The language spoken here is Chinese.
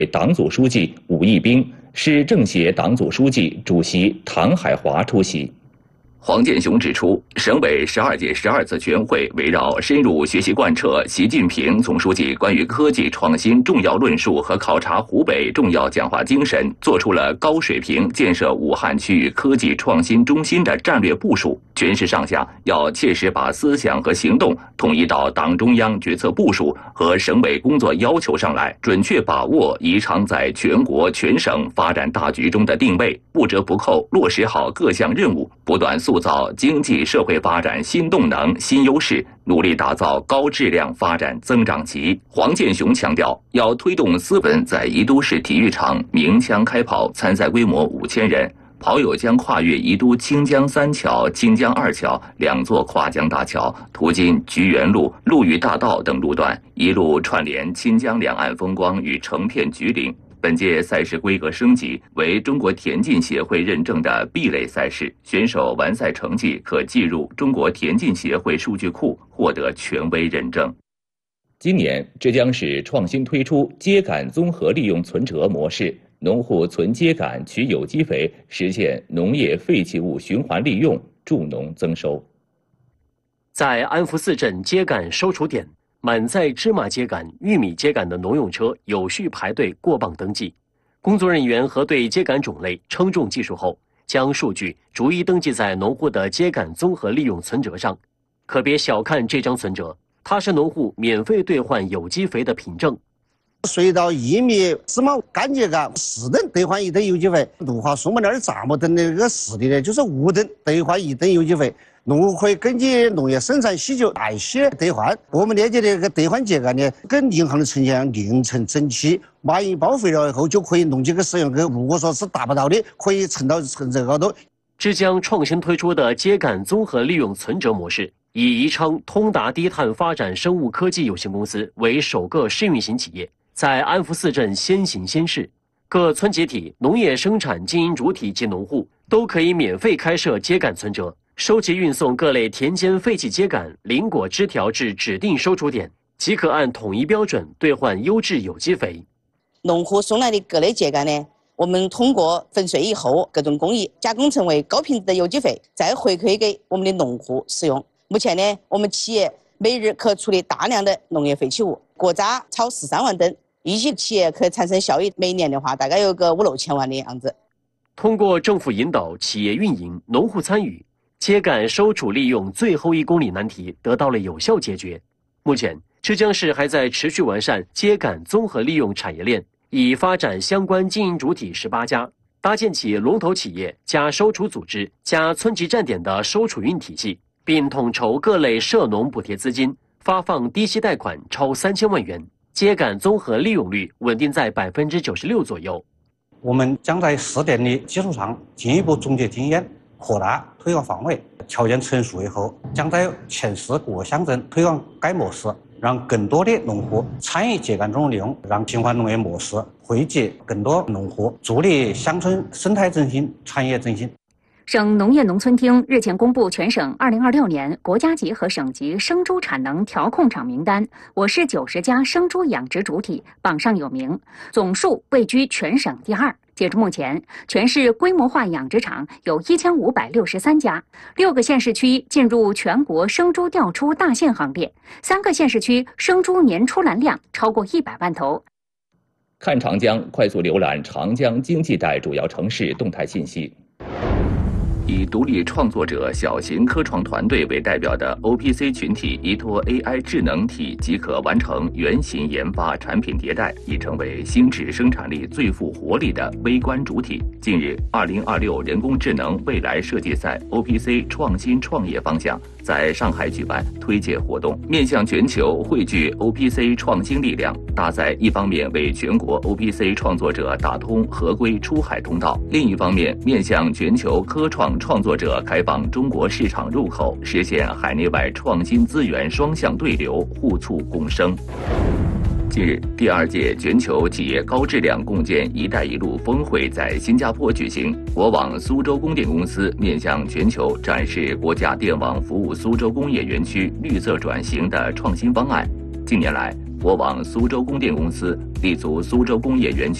党组书记武义兵，市政协党组书记、主席唐海华出席。黄建雄指出，省委12届12次全会围绕深入学习贯彻习近平总书记关于科技创新重要论述和考察湖北重要讲话精神，作出了高水平建设武汉区域科技创新中心的战略部署。全市上下要切实把思想和行动统一到党中央决策部署和省委工作要求上来，准确把握宜昌在全国全省发展大局中的定位，不折不扣落实好各项任务，不断塑造经济社会发展新动能、新优势，努力打造高质量发展增长极。黄建雄强调，要推动斯文在宜都市体育场鸣枪开跑，参赛规模5000人。跑友将跨越宜都清江3桥、清江2桥2座跨江大桥，途经菊园路、陆羽大道等路段，一路串联清江两岸风光与成片菊林。本届赛事规格升级为中国田径协会认证的 B 类赛事，选手完赛成绩可计入中国田径协会数据库，获得权威认证。今年，浙江市创新推出秸秆综合利用存折模式，农户存秸秆取有机肥，实现农业废弃物循环利用，助农增收。 在安福寺镇秸秆收储点，满载芝麻秸秆、玉米秸秆的农用车有序排队过磅登记，工作人员核对秸秆种类、称重技术后，将数据逐一登记在农户的秸秆综合利用存折上。可别小看这张存折，它是农户免费兑换有机肥的凭证。 水稻、玉米、芝麻、干秸秆4吨兑换1吨有机肥，绿化树木那儿蚱蜢等那个事例呢，就是5吨兑换1吨有机肥。农户可以根据农业生产需求按需兑换。我们了解的这个兑换秸秆呢，跟银行的存钱另存整期，码印报废了以后就可以弄这个使用。如果说是达不到的，可以存到存折高头。 浙江创新推出的秸秆综合利用存折模式，以宜昌通达低碳发展生物科技有限公司为首个试运行企业，在安福寺镇先行先试，各村集体、农业生产经营主体及农户都可以免费开设秸秆存折，收集运送各类田间废弃秸秆、林果枝条至指定收储点，即可按统一标准兑换优质有机肥。 农户送来的各类秸秆呢，我们通过粉碎以后各种工艺加工成为高品质的有机肥，再回馈给我们的农户使用。目前呢，我们企业每日可处理大量的农业废弃物，国渣超13万吨，一些企业可产生效益，每年的话大概有个5、6千万的样子。 通过政府引导、企业运营、农户参与，秸秆收储利用最后1公里难题得到了有效解决。目前，浙江市还在持续完善秸秆综合利用产业链，已发展相关经营主体18家，搭建起龙头企业加收储组织加村级站点的收储运体系，并统筹各类涉农补贴资金，发放低息贷款超3000万元，秸秆综合利用率稳定在96%左右。 我们将在试点的基础上进一步总结经验，扩大推广范围。条件成熟以后，将在全市各乡镇推广该模式，让更多的农户参与秸秆综合利用，让循环农业模式惠及更多农户，助力乡村生态振兴、产业振兴。 省农业农村厅日前公布全省2026年国家级和省级生猪产能调控场名单，我市90家生猪养殖主体榜上有名，总数位居全省第2。截至目前，全市规模化养殖场有1563家，6个县市区进入全国生猪调出大县行列，3个县市区生猪年出栏量超过100万头。 看长江，快速浏览长江经济带主要城市动态信息。以独立创作者、小型科创团队为代表的 OPC 群体，依托 AI 智能体即可完成原型研发、产品迭代，已成为新质生产力最富活力的微观主体。近日，2026人工智能未来设计赛 OPC 创新创业方向在上海举办推介活动，面向全球汇聚 OPC 创新力量。大赛一方面为全国 OPC 创作者打通合规出海通道，另一方面面向全球科创创作者开放中国市场入口，实现海内外创新资源双向对流，互促共生。近日，第2届全球企业高质量共建“一带一路”峰会在新加坡举行。国网苏州供电公司面向全球展示国家电网服务苏州工业园区绿色转型的创新方案。近年来，国网苏州供电公司立足苏州工业园区。